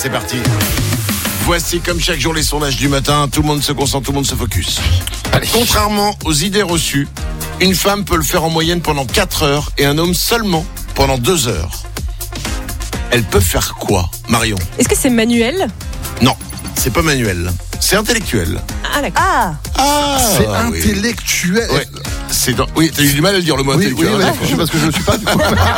C'est parti. Voici comme chaque jour les sondages du matin, tout le monde se concentre, tout le monde se focus. Allez. Contrairement aux idées reçues, une femme peut le faire en moyenne pendant 4 heures et un homme seulement pendant 2 heures. Elles peuvent faire quoi, Marion? Est-ce que c'est manuel? Non, c'est pas manuel. C'est intellectuel. Ah d'accord. C'est oui. intellectuel. Ouais. Oui, t'as eu du mal à le dire le mot Oui, intellectuel. oui, hein, je sais parce que je ne suis pas du coup.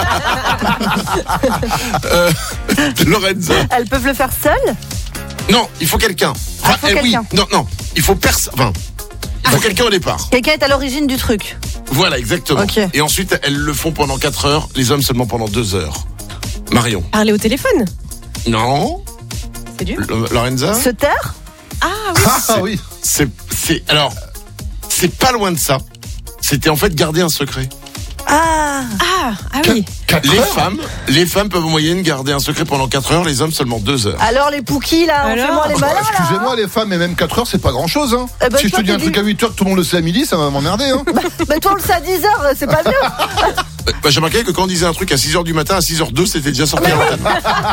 Lorenza. Elles peuvent le faire seules? Non, il faut quelqu'un. Ah, faut quelqu'un. Oui, non, il faut il faut quelqu'un au départ. Quelqu'un est à l'origine du truc. Voilà, exactement. Ok. Et ensuite, elles le font pendant 4 heures, les hommes seulement pendant 2 heures. Marion. Parler au téléphone? Non. C'est dur. Lorenza. Se taire? Ah oui. Ah oui. Alors, c'est pas loin de ça. C'était en fait garder un secret. Ah oui. 4 Les heures. femmes peuvent en moyenne garder un secret pendant 4 heures, les hommes seulement 2 heures. Alors les pouquis là, Alors fais-moi les malins là. Excusez-moi les femmes, mais même 4 heures c'est pas grand chose hein. Eh ben, Si je te toi, dis un t'as truc dit- à 8 heures que tout le monde le sait à midi, ça va m'emmerder hein. Mais toi on le sait à 10h, c'est pas mieux. J'ai remarqué que quand on disait un truc à 6h du matin, à 6h02, c'était déjà sorti à l'antenne.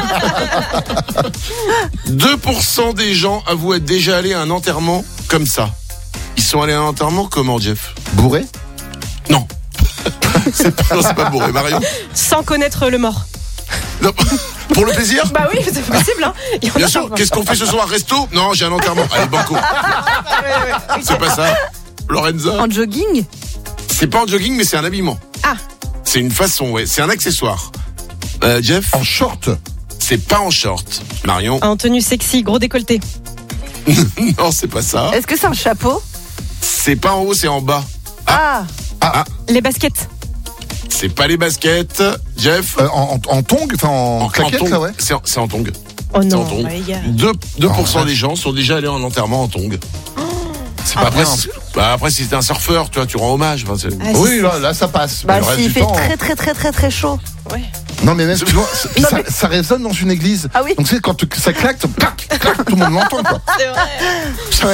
2% des gens avouent être déjà allés à un enterrement comme ça. Ils sont allés à un enterrement comment, Jeff? Bourré. Non. c'est pas bourré, Marion. Sans connaître le mort. Non. Pour le plaisir? Bah oui, c'est possible hein. Il y en a Bien sûr. parfois. Qu'est-ce qu'on fait ce soir? Resto? Non, j'ai un enterrement. Allez, banco. C'est pas ça. Lorenza? En jogging? C'est pas en jogging, mais c'est un habillement. Ah. C'est une façon, ouais. C'est un accessoire. Jeff? En short. C'est pas en short. Marion? En tenue sexy, gros décolleté. Non, c'est pas ça. Est-ce que c'est un chapeau? C'est pas en haut, c'est en bas. Ah. Les baskets. C'est pas les baskets. Jeff? En tongue, enfin en claquette tongue. là ouais. C'est en tongue. Oh C'est en non, tongue. les gars. 2% des gens sont déjà allés en enterrement en tongue. C'est pas Après, bien. après, si t'es un surfeur, tu rends hommage. Enfin, c'est- Ah, Oui là ça passe. Bah Mais le reste s'il du fait temps, très chaud. Ouais. Non mais même tu vois, Non, ça, mais- ça résonne dans une église. Ah oui. Donc c'est quand ça claque, clac, tout le monde l'entend quoi. C'est vrai.